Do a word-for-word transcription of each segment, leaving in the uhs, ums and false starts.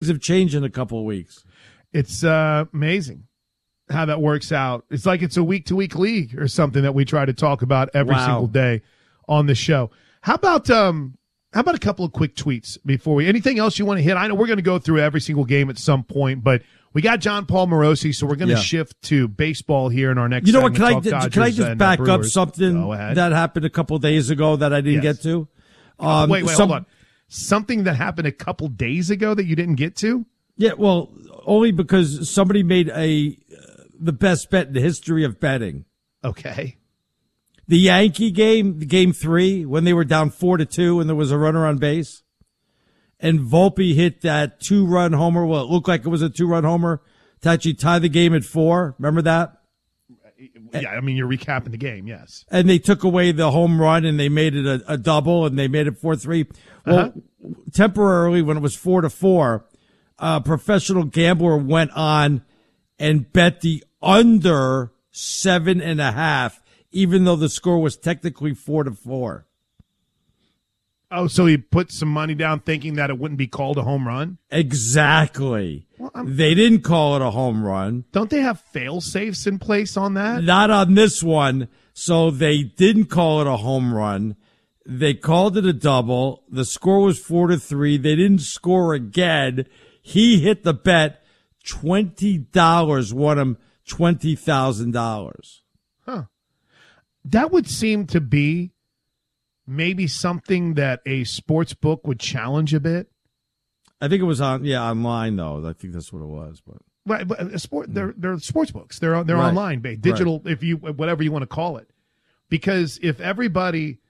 have changed in a couple of weeks. It's uh, amazing how that works out. It's like it's a week-to-week league or something that we try to talk about every Wow. single day on the show. How about um, how about a couple of quick tweets before we – anything else you want to hit? I know we're going to go through every single game at some point, but we got John Paul Morosi, so we're going to Yeah. shift to baseball here in our next You know what? segment. Can I, Talk can I Dodgers just and, back uh, up Brewers. something Go ahead. that happened a couple of days ago that I didn't Yes. get to? Uh, Um, wait, wait, some- hold on. Something that happened a couple days ago that you didn't get to? Yeah, well, only because somebody made a uh, the best bet in the history of betting. Okay. The Yankee game, game three, when they were down four to two and there was a runner on base, and Volpe hit that two-run homer. Well, it looked like it was a two-run homer to actually tie the game at four. Remember that? Yeah, I mean, you're recapping the game, yes. And they took away the home run and they made it a, a double and they made it four three. Well, Uh-huh. temporarily when it was four to four, a professional gambler went on and bet the under seven and a half, even though the score was technically four to four. Oh, so he put some money down thinking that it wouldn't be called a home run? Exactly. Well, I'm- They didn't call it a home run. Don't they have fail-safes in place on that? Not on this one. So they didn't call it a home run. They called it a double. The score was four to three. They didn't score again. He hit the bet. Twenty dollars won him twenty thousand dollars. Huh. That would seem to be maybe something that a sports book would challenge a bit. I think it was on, yeah, online though. I think that's what it was. But Right, but a sport they're they're sports books. They're they're Right. online, ba- digital, if you whatever you want to call it. Because if everybody,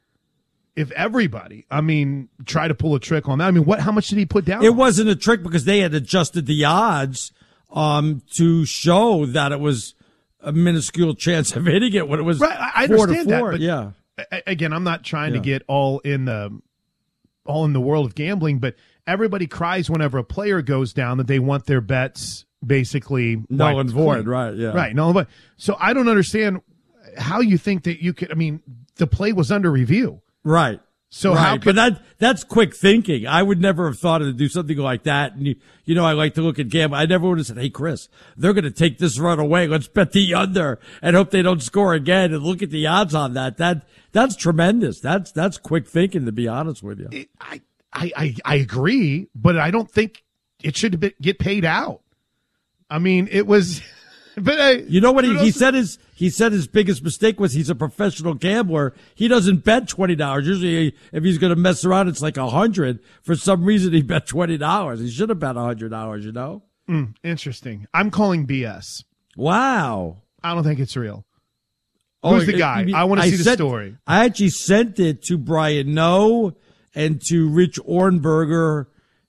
if everybody, I mean, try to pull a trick on that. I mean, what? How much did he put down? it wasn't a trick because they had adjusted the odds um, to show that it was a minuscule chance of hitting it when it was Right, I- I four understand to that, four. but- yeah. A- Again, I'm not trying Yeah. to get all in the all in the world of gambling, but everybody cries whenever a player goes down that they want their bets basically Null wiped and void, clean. right, yeah. Right, null and void. So I don't understand how you think that you could. I mean, the play was under review. Right. So right. how could but that that's quick thinking. I would never have thought of to do something like that. And you, you know, I like to look at gamble. I never would have said, "Hey, Chris, they're going to take this run away. Let's bet the under and hope they don't score again." And look at the odds on that. That that's tremendous. That's that's quick thinking. To be honest with you, it, I, I I I agree, but I don't think it should be, get paid out. I mean, it was. But uh, you know what he, he kudos- said his he said his biggest mistake was he's a professional gambler. He doesn't bet twenty dollars. Usually, if he's going to mess around, it's like a hundred. For some reason, he bet twenty dollars. He should have bet a hundred dollars. You know. Mm, interesting. I'm calling B S. Wow. I don't think it's real. Oh, Who's the you guy? mean- I want to see the sent- story. I actually sent it to Brian Noe and to Rich Ornberger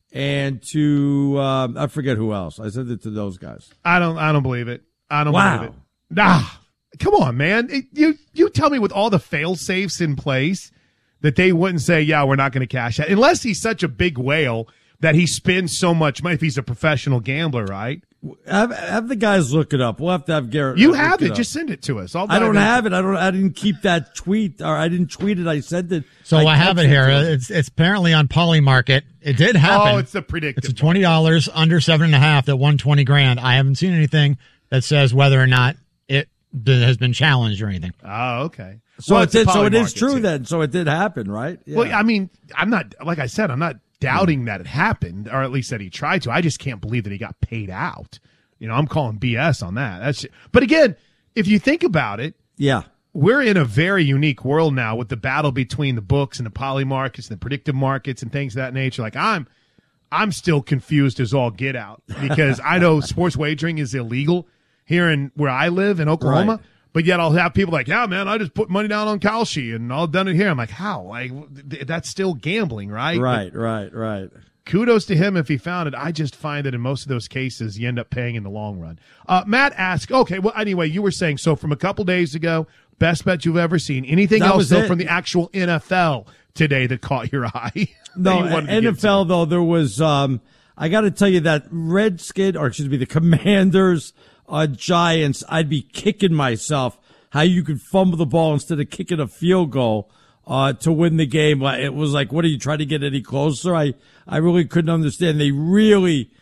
and to um, I forget who else. I sent it to those guys. I don't. I don't believe it. I don't Wow. believe it. Nah, come on, man. It- you you tell me with all the fail safes in place that they wouldn't say, yeah, we're not going to cash that unless he's such a big whale that he spends so much money. If he's a professional gambler, right? Have, have the guys look it up. We'll have to have Garrett. You look have it. up. Just send it to us. I'll I don't dive have it. I don't. I didn't keep that tweet, or I didn't tweet it. I sent it. So I, have texted it here. to him. It's it's apparently on Polymarket. It did happen. Oh, it's the predictive. It's a twenty dollars under seven and a half that won twenty grand. I haven't seen anything that says whether or not it b- has been challenged or anything. Oh, okay. So Well, it it's a did. So it is Polymarket, true too. then. So it did happen, right? Yeah. Well, I mean, I'm not, like I said, I'm not doubting that it happened, or at least that he tried to. I just can't believe that he got paid out. You know, I'm calling B S on that. That's, but again, if you think about it, yeah. we're in a very unique world now with the battle between the books and the poly markets and the predictive markets and things of that nature. Like I'm, I'm still confused as all get out because I know sports wagering is illegal here in where I live in Oklahoma. Right. But yet I'll have people like, yeah, man, I just put money down on Kalshi and I'll done it here. I'm like, how? Like th- that's still gambling, right? Right. Right. Right. But kudos to him if he found it. I just find that in most of those cases, you end up paying in the long run. Uh, Matt asked, okay, well, anyway, you were saying, so from a couple days ago, best bet you've ever seen. Anything That else, was though, it. from the actual N F L today that caught your eye? that No, you wanted to N get F L though there was. Um, I got to tell you that Redskin, or excuse me, the Commanders, uh, Giants. I'd be kicking myself how you could fumble the ball instead of kicking a field goal uh, to win the game. It was like, what are you trying to get any closer? I I really couldn't understand. They really